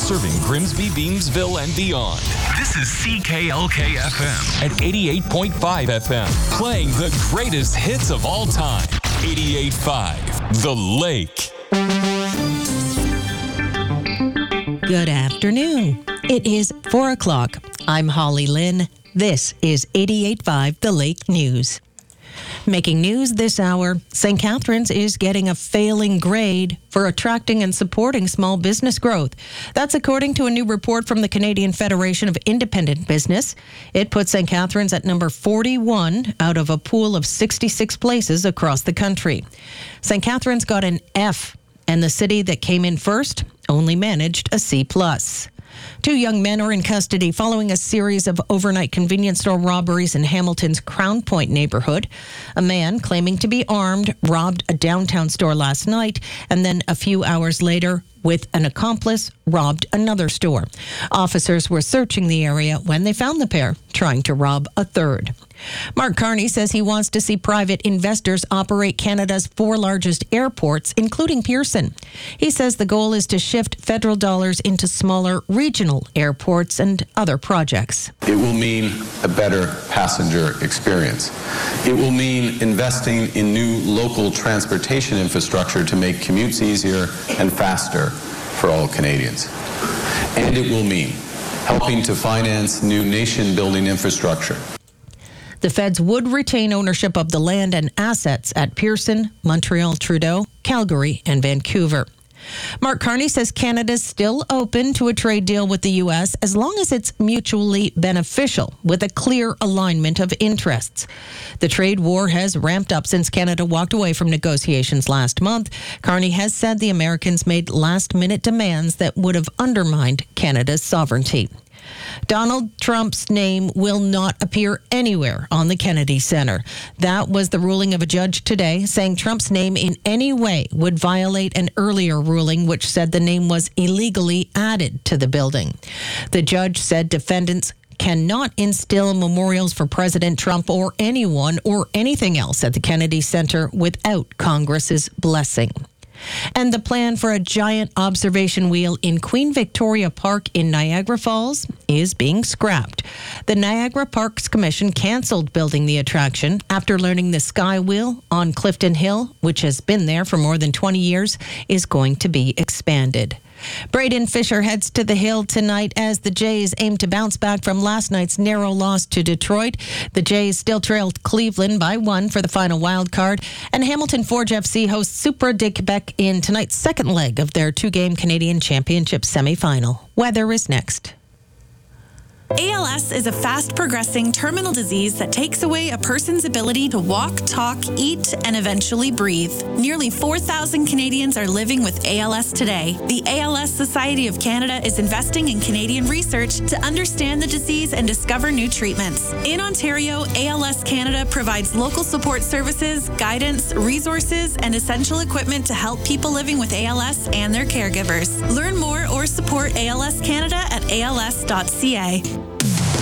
serving Grimsby, Beamsville, and beyond. This is CKLK FM at 88.5 FM, playing the greatest hits of all time. 88.5, The Lake. Good afternoon. It is 4 o'clock. I'm Holly Lynn. This is 88.5 The Lake News. Making news this hour, St. Catharines is getting a failing grade for attracting and supporting small business growth. That's according to a new report from the Canadian Federation of Independent Business. It puts St. Catharines at number 41 out of a pool of 66 places across the country. St. Catharines got an F, and the city that came in first only managed a C+. 2 young men are in custody following a series of overnight convenience store robberies in Hamilton's Crown Point neighborhood. A man claiming to be armed robbed a downtown store last night, and then a few hours later, with an accomplice, robbed another store. Officers were searching the area when they found the pair trying to rob a third. Mark Carney says he wants to see private investors operate Canada's 4 largest airports, including Pearson. He says the goal is to shift federal dollars into smaller regional airports and other projects. It will mean a better passenger experience. It will mean investing in new local transportation infrastructure to make commutes easier and faster for all Canadians. And it will mean helping to finance new nation-building infrastructure. The feds would retain ownership of the land and assets at Pearson, Montreal, Trudeau, Calgary, and Vancouver. Mark Carney says Canada's still open to a trade deal with the U.S. as long as it's mutually beneficial, with a clear alignment of interests. The trade war has ramped up since Canada walked away from negotiations last month. Carney has said the Americans made last-minute demands that would have undermined Canada's sovereignty. Donald Trump's name will not appear anywhere on the Kennedy Center. That was the ruling of a judge today, saying Trump's name in any way would violate an earlier ruling which said the name was illegally added to the building. The judge said defendants cannot instill memorials for President Trump or anyone or anything else at the Kennedy Center without Congress's blessing. And the plan for a giant observation wheel in Queen Victoria Park in Niagara Falls is being scrapped. The Niagara Parks Commission canceled building the attraction after learning the Sky Wheel on Clifton Hill, which has been there for more than 20 years, is going to be expanded. Braden Fisher heads to the Hill tonight as the Jays aim to bounce back from last night's narrow loss to Detroit. The Jays still trailed Cleveland by 1 for the final wild card. And Hamilton Forge FC hosts Supra de Quebec in tonight's second leg of their 2-game Canadian Championship semifinal. Weather is next. ALS is a fast-progressing terminal disease that takes away a person's ability to walk, talk, eat, and eventually breathe. Nearly 4,000 Canadians are living with ALS today. The ALS Society of Canada is investing in Canadian research to understand the disease and discover new treatments. In Ontario, ALS Canada provides local support services, guidance, resources, and essential equipment to help people living with ALS and their caregivers. Learn more or support ALS Canada at als.ca.